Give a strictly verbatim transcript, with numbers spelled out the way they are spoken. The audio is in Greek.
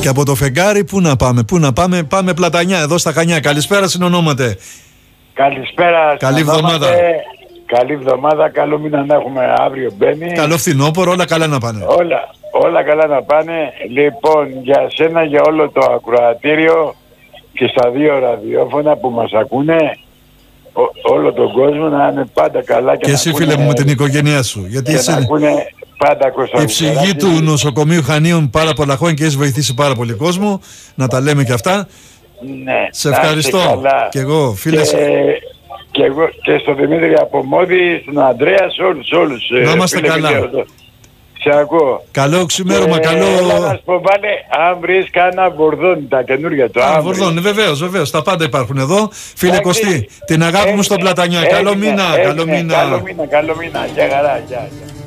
Και από το φεγγάρι πού να πάμε, πού να πάμε, πάμε Πλατανιά, εδώ στα Χανιά. Καλησπέρα συνονόμαται. Καλησπέρα. Καλή εβδομάδα. Καλή εβδομάδα, καλό μήνα να έχουμε, αύριο μπαίνει. Καλό φθινόπωρο, όλα καλά να πάνε. Όλα, όλα καλά να πάνε. Λοιπόν, για σένα, για όλο το ακροατήριο και στα δύο ραδιόφωνα που μας ακούνε, ό, όλο τον κόσμο να είναι πάντα καλά. Και, και εσύ ακούνε, φίλε μου με την οικογένειά σου. Γιατί εσύ πάντα η ψυχή του νοσοκομείου Χανίων πάρα πολλά χρόνια και έχει βοηθήσει πάρα πολύ κόσμο. Να τα λέμε και αυτά. Ναι, σε ευχαριστώ. Και εγώ, φίλε. Και, και εγώ και στον Δημήτρη Απομόδη, στον Ανδρέα, σε όλους, όλους. Να είμαστε καλά. Σε ακούω. Καλό ξημέρωμα, καλό. Έλα να σου πω, βάλε, αν βρεις κάνα βορδόνι, τα καινούργια του. Α, βορδόνι, βεβαίως, βεβαίως. Τα πάντα υπάρχουν εδώ. Φίλε Κωστή, την αγάπη μου στον Πλατανιά. Καλό μήνα, καλό μήνα. Καλό μήνα, καλό μήνα. Γεια χαρά, γεια.